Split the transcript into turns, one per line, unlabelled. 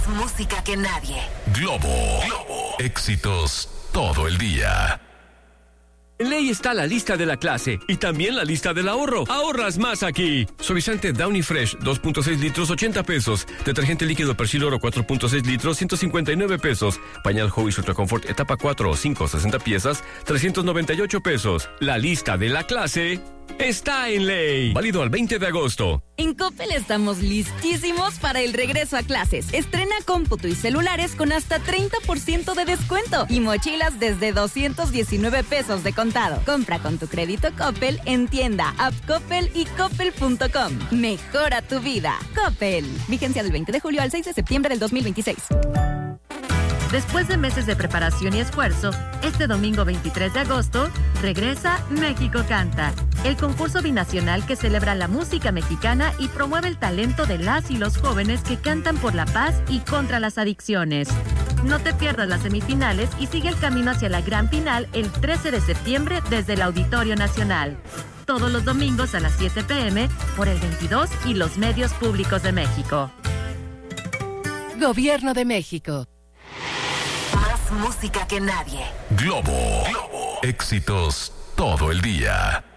Música que nadie.
Globo. Éxitos todo el día.
En Ley está la lista de la clase y también la lista del ahorro. Ahorras más aquí. Suavizante Downy Fresh 2.6 litros 80 pesos. Detergente líquido Persil Oro 4.6 litros 159 pesos. Pañal Huggies Ultra Comfort etapa 4 o 5 60 piezas 398 pesos. La lista de la clase está en Ley. Válido al 20 de agosto.
En Coppel estamos listísimos para el regreso a clases. Estrena cómputo y celulares con hasta 30% de descuento y mochilas desde 219 pesos de contado. Compra con tu crédito Coppel en tienda, app Coppel y coppel.com. Mejora tu vida. Coppel. Vigencia del 20 de julio al 6 de septiembre del 2026.
Después de meses de preparación y esfuerzo, este domingo 23 de agosto, regresa México Canta, el concurso binacional que celebra la música mexicana y promueve el talento de las y los jóvenes que cantan por la paz y contra las adicciones. No te pierdas las semifinales y sigue el camino hacia la gran final el 13 de septiembre desde el Auditorio Nacional. Todos los domingos a las 7 p.m. por el 22 y los medios públicos de México.
Gobierno de México.
Más música que nadie.
Globo. Éxitos todo el día.